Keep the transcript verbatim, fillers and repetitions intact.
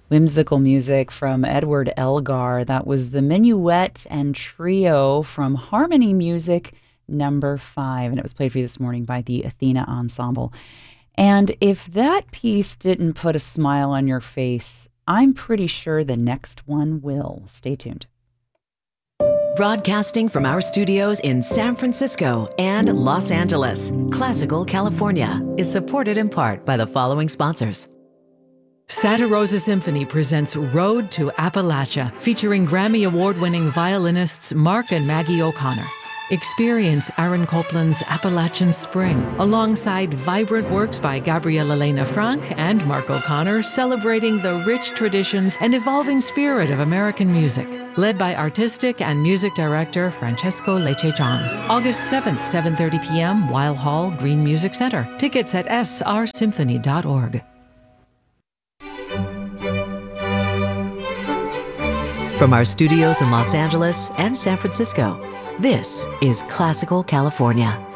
Whimsical music from Edward Elgar. That was the Minuet and Trio from Harmony Music number five, and it was played for you this morning by the Athena Ensemble. And if that piece didn't put a smile on your face, I'm pretty sure the next one will. Stay tuned. Broadcasting from our studios in San Francisco and Los Angeles, Classical California is supported in part by the following sponsors. Santa Rosa Symphony presents Road to Appalachia, featuring Grammy Award-winning violinists Mark and Maggie O'Connor. Experience Aaron Copland's Appalachian Spring, alongside vibrant works by Gabrielle Elena Frank and Mark O'Connor, celebrating the rich traditions and evolving spirit of American music. Led by artistic and music director Francesco Lecce-John. August seventh, seven thirty p.m., Weil Hall, Green Music Center. Tickets at s r symphony dot org. From our studios in Los Angeles and San Francisco, this is Classical California.